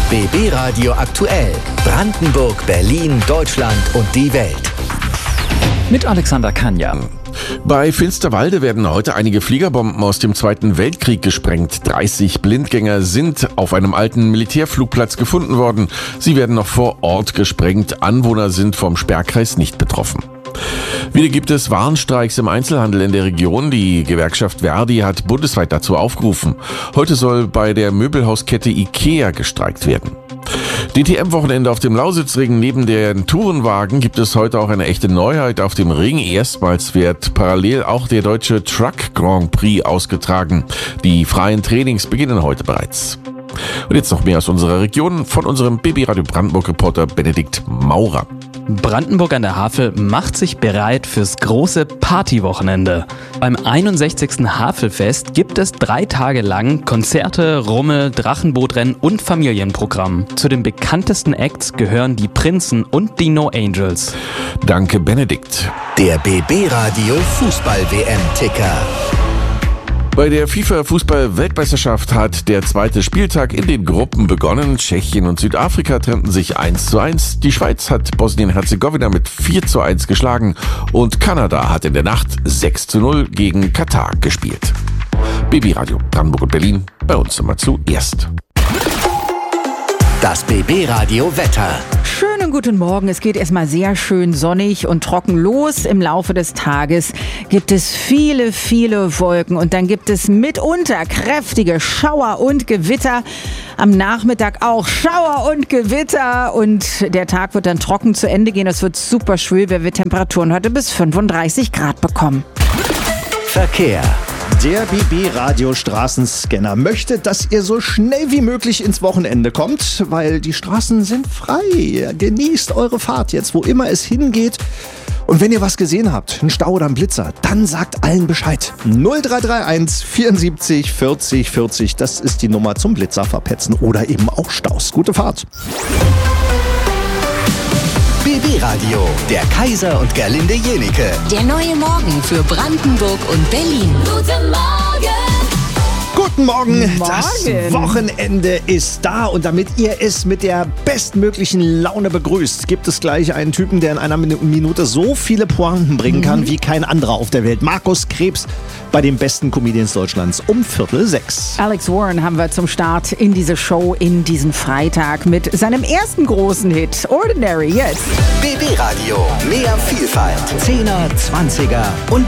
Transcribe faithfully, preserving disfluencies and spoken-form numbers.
B B Radio aktuell. Brandenburg, Berlin, Deutschland und die Welt. Mit Alexander Kanja. Bei Finsterwalde werden heute einige Fliegerbomben aus dem Zweiten Weltkrieg gesprengt. dreißig Blindgänger sind auf einem alten Militärflugplatz gefunden worden. Sie werden noch vor Ort gesprengt. Anwohner sind vom Sperrkreis nicht betroffen. Wieder gibt es Warnstreiks im Einzelhandel in der Region. Die Gewerkschaft Verdi hat bundesweit dazu aufgerufen. Heute soll bei der Möbelhauskette IKEA gestreikt werden. D T M-Wochenende auf dem Lausitzring. Neben den Tourenwagen gibt es heute auch eine echte Neuheit auf dem Ring. Erstmals wird parallel auch der deutsche Truck Grand Prix ausgetragen. Die freien Trainings beginnen heute bereits. Und jetzt noch mehr aus unserer Region von unserem B B Radio Brandenburg-Reporter Benedikt Maurer. Brandenburg an der Havel macht sich bereit fürs große Partywochenende. Beim einundsechzigsten Havelfest gibt es drei Tage lang Konzerte, Rummel, Drachenbootrennen und Familienprogramm. Zu den bekanntesten Acts gehören die Prinzen und die No Angels. Danke, Benedikt. Der B B Radio Fußball-W M-Ticker. Bei der FIFA-Fußball-Weltmeisterschaft hat der zweite Spieltag in den Gruppen begonnen. Tschechien und Südafrika trennten sich eins zu eins. Die Schweiz hat Bosnien-Herzegowina mit vier zu eins geschlagen und Kanada hat in der Nacht sechs zu null gegen Katar gespielt. B B Radio Brandenburg und Berlin, bei uns immer zuerst. Das B B Radio Wetter. Schönen guten Morgen. Es geht erstmal sehr schön sonnig und trocken los. Im Laufe des Tages gibt es viele, viele Wolken und dann gibt es mitunter kräftige Schauer und Gewitter. Am Nachmittag auch Schauer und Gewitter und der Tag wird dann trocken zu Ende gehen. Es wird super schwül, weil wir Temperaturen heute bis fünfunddreißig Grad bekommen. Verkehr. Der B B-Radio Straßenscanner möchte, dass ihr so schnell wie möglich ins Wochenende kommt, weil die Straßen sind frei. Genießt eure Fahrt jetzt, wo immer es hingeht. Und wenn ihr was gesehen habt, einen Stau oder einen Blitzer, dann sagt allen Bescheid. null drei drei eins vierundsiebzig vierzig vierzig, das ist die Nummer zum Blitzer verpetzen oder eben auch Staus. Gute Fahrt. B B Radio, der Kaiser und Gerlinde Jenike. Der neue Morgen für Brandenburg und Berlin. Guten Morgen! Guten Morgen. Morgen. Das Wochenende ist da und damit ihr es mit der bestmöglichen Laune begrüßt, gibt es gleich einen Typen, der in einer Minute so viele Pointen bringen kann, mhm. wie kein anderer auf der Welt. Markus Krebs bei den besten Comedians Deutschlands um Viertel sechs. Alex Warren haben wir zum Start in diese Show, in diesen Freitag mit seinem ersten großen Hit, Ordinary, jetzt. B B Radio, mehr Vielfalt, Zehner, Zwanziger und